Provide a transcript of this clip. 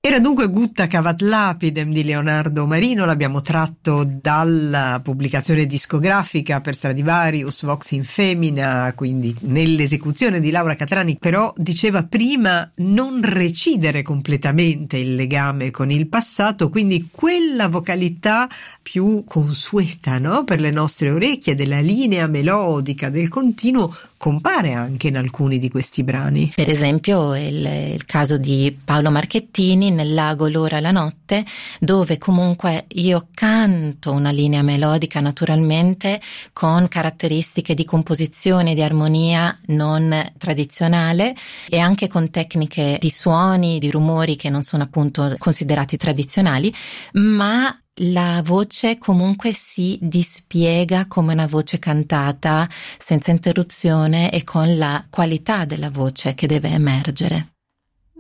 Era dunque Gutta cavat lapidem di Leonardo Marino, l'abbiamo tratto dalla pubblicazione discografica per Stradivarius Vox in Femina, quindi nell'esecuzione di Laura Catrani, però diceva prima non recidere completamente il legame con il passato, quindi quella vocalità più consueta, no? Per le nostre orecchie, della linea melodica, del continuo, compare anche in alcuni di questi brani. Per esempio il caso di Paolo Marchettini nel Lago l'ora la notte, dove comunque io canto una linea melodica naturalmente con caratteristiche di composizione, di armonia non tradizionale e anche con tecniche di suoni, di rumori che non sono appunto considerati tradizionali, ma la voce comunque si dispiega come una voce cantata senza interruzione e con la qualità della voce che deve emergere.